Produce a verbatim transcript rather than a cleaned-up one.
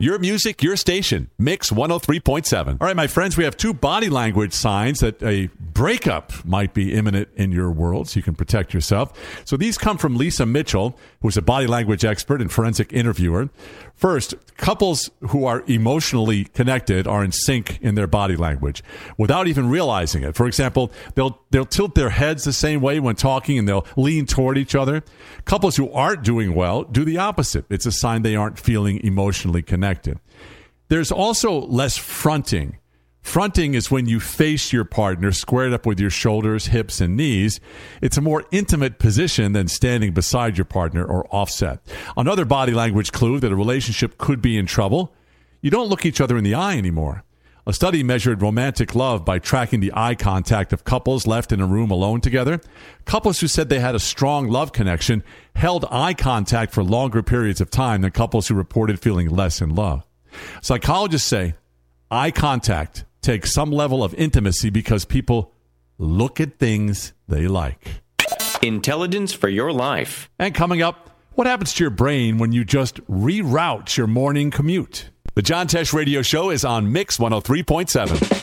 Your music, your station. Mix one oh three point seven. All right, my friends, we have two body language signs that a breakup might be imminent in your world, so you can protect yourself. So these come from Lisa Mitchell, who's a body language expert and forensic interviewer. First, couples who are emotionally connected are in sync in their body language without even realizing it. For example, they'll they'll tilt their heads the same way when talking, and they'll lean toward each other. Couples who aren't doing well do the opposite. It's a sign they aren't feeling emotionally connected. There's also less fronting. Fronting is when you face your partner squared up with your shoulders, hips, and knees. It's a more intimate position than standing beside your partner or offset. Another body language clue that a relationship could be in trouble: you don't look each other in the eye anymore. A study measured romantic love by tracking the eye contact of couples left in a room alone together. Couples who said they had a strong love connection held eye contact for longer periods of time than couples who reported feeling less in love. Psychologists say eye contact takes some level of intimacy because people look at things they like. Intelligence for your life. And coming up, what happens to your brain when you just reroute your morning commute? The John Tesh Radio Show is on Mix one oh three point seven.